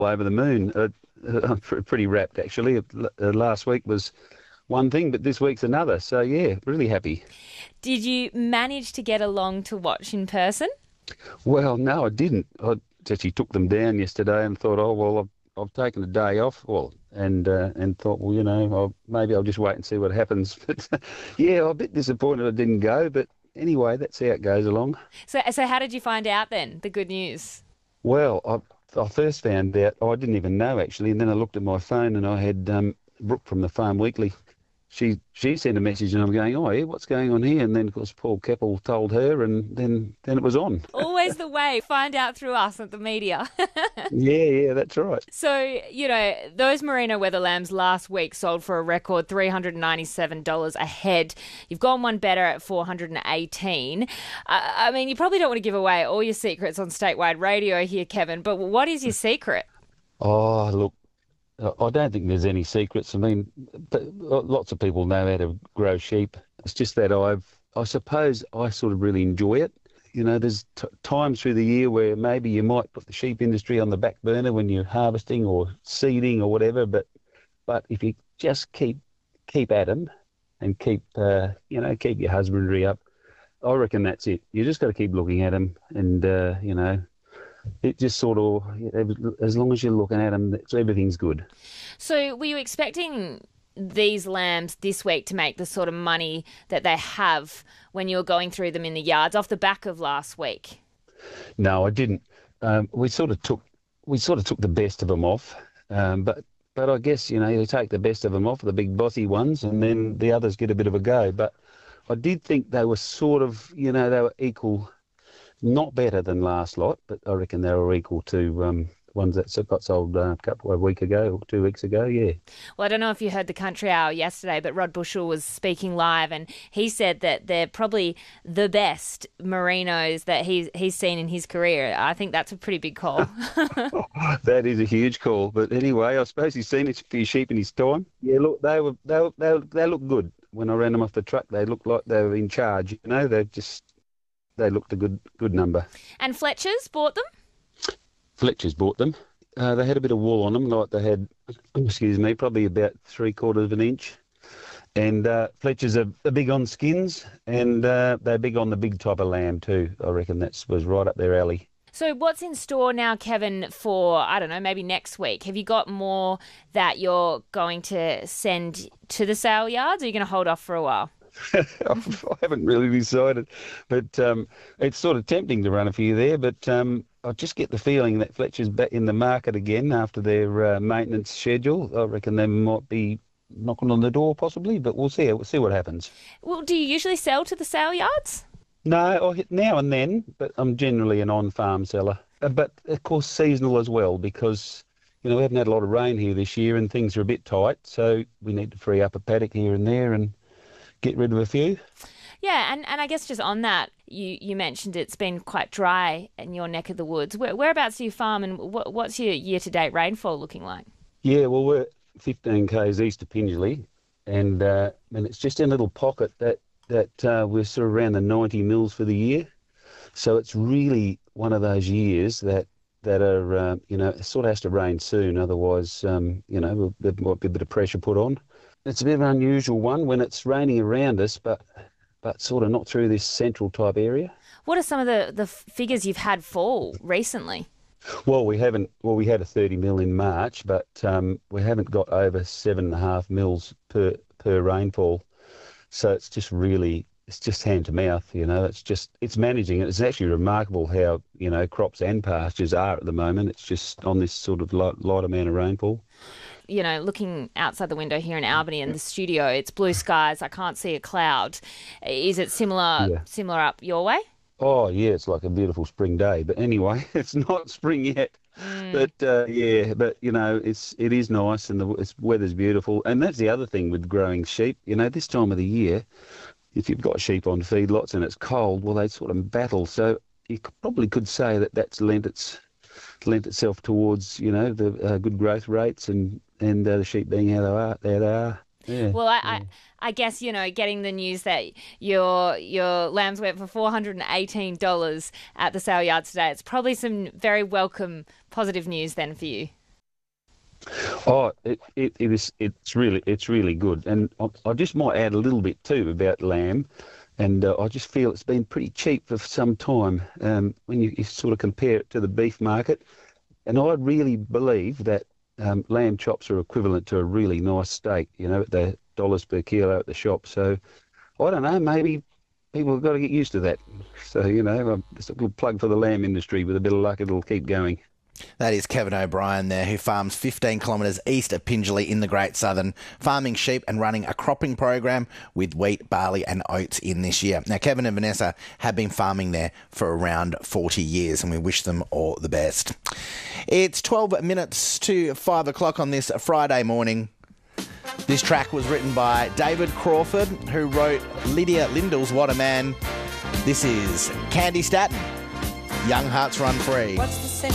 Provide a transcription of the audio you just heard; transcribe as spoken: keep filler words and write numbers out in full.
over the moon. Uh, I'm pr- pretty wrapped, actually. Uh, last week was one thing, but this week's another. So, yeah, really happy. Did you manage to get along to watch in person? Well, no, I didn't. I actually took them down yesterday and thought, oh, well, I've, I've taken a day off. Well, and uh, and thought, well, you know, I'll, maybe I'll just wait and see what happens. But, yeah, I'm a bit disappointed I didn't go. But anyway, that's how it goes along. So, so how did you find out then, the good news? Well, I, I first found out, oh, I didn't even know actually, and then I looked at my phone and I had um, Brooke from the Farm Weekly. She she sent a message and I'm going, oh, yeah, what's going on here? And then, of course, Paul Keppel told her and then, then it was on. Always the way. Find out through us at the media. Yeah, yeah, that's right. So, you know, those merino weather lambs last week sold for a record three hundred ninety-seven dollars a head. You've gone one better at four hundred eighteen dollars. Uh, I mean, you probably don't want to give away all your secrets on statewide radio here, Kevin, but what is your secret? Oh, look, I don't think there's any secrets. I mean, but lots of people know how to grow sheep. It's just that I've, I suppose I sort of really enjoy it. You know, there's t- times through the year where maybe you might put the sheep industry on the back burner when you're harvesting or seeding or whatever. But but if you just keep keep at them and keep uh, you know keep your husbandry up, I reckon that's it. You just got to keep looking at them, and uh, you know, it just sort of, as long as you're looking at them, everything's good. So were you expecting these lambs this week to make the sort of money that they have when you were going through them in the yards off the back of last week? No, I didn't. Um, we sort of took we sort of took the best of them off, um, but but I guess you know you take the best of them off, the big bossy ones, and then the others get a bit of a go. But I did think they were sort of, you know, they were equal, not better than last lot, but I reckon they were equal to um, ones that got sold uh, a couple of weeks ago, or two weeks ago, yeah. Well, I don't know if you heard the Country Hour yesterday, but Rod Bushell was speaking live and he said that they're probably the best merinos that he's, he's seen in his career. I think that's a pretty big call. That is a huge call. But anyway, I suppose he's seen a few sheep in his time. Yeah, look, they were they were, they, were, they looked good. When I ran them off the truck, they looked like they were in charge. You know, they just they looked a good good number. And Fletcher's bought them? Fletcher's bought them. Uh, they had a bit of wool on them, like they had, excuse me, probably about three quarters of an inch. And uh, Fletcher's are, are big on skins, and uh, they're big on the big type of lamb too. I reckon that was right up their alley. So what's in store now, Kevin, for, I don't know, maybe next week? Have you got more that you're going to send to the sale yards, or are you going to hold off for a while? I haven't really decided, but um, it's sort of tempting to run a few there, but um, I just get the feeling that Fletcher's back in the market again after their uh, maintenance schedule. I reckon they might be knocking on the door possibly, but we'll see. We'll see what happens. Well, do you usually sell to the sale yards? No, I hit now and then, but I'm generally an on-farm seller. Uh, but, of course, seasonal as well, because, you know, we haven't had a lot of rain here this year and things are a bit tight, so we need to free up a paddock here and there and get rid of a few. Yeah, and, and I guess just on that, you, you mentioned it's been quite dry in your neck of the woods. Where, whereabouts do you farm, and what, what's your year-to-date rainfall looking like? Yeah, well, we're fifteen k's east of Pingelly, and uh, and it's just in a little pocket that that uh, we're sort of around the ninety mils for the year. So it's really one of those years that that are, uh, you know, it sort of has to rain soon, otherwise, um, you know, there might be a bit of pressure put on. It's a bit of an unusual one when it's raining around us, but but sort of not through this central type area. What are some of the, the figures you've had fall recently? Well, we haven't. Well, we had a thirty mil in March, but um, we haven't got over seven and a half mils per per rainfall. So it's just really, it's just hand to mouth. You know, it's just it's managing it. It's actually remarkable how, you know, crops and pastures are at the moment. It's just on this sort of light, light amount of rainfall. You know, looking outside the window here in Albany in the studio, it's blue skies. I can't see a cloud. Is it similar Yeah. similar up your way? Oh, yeah, it's like a beautiful spring day. But anyway, it's not spring yet. Mm. But uh, yeah, but you know, it's it is nice and the it's, weather's beautiful. And that's the other thing with growing sheep. You know, this time of the year, if you've got sheep on feedlots and it's cold, well, they sort of battle. So you could, probably could say that that's lent its lent itself towards, you know, the uh, good growth rates and and uh, the sheep being how they are. There they are. Yeah. Well, I, yeah. I I guess, you know, getting the news that your your lambs went for four hundred eighteen dollars at the sale yard today, it's probably some very welcome positive news then for you. Oh, it, it, it is. It's really, it's really good. And I, I just might add a little bit too about lamb. And uh, I just feel it's been pretty cheap for some time um, when you, you sort of compare it to the beef market. And I really believe that um, lamb chops are equivalent to a really nice steak, you know, at the dollars per kilo at the shop. So I don't know, maybe people have got to get used to that. So, you know, um, just a little plug for the lamb industry. With a bit of luck, it'll keep going. That is Kevin O'Brien there, who farms fifteen kilometres east of Pingelly in the Great Southern, farming sheep and running a cropping program with wheat, barley and oats in this year. Now, Kevin and Vanessa have been farming there for around forty years, and we wish them all the best. It's twelve minutes to five o'clock on this Friday morning. This track was written by David Crawford, who wrote Lydia Lindell's What a Man. This is Candy Staton, Young Hearts Run Free. What's the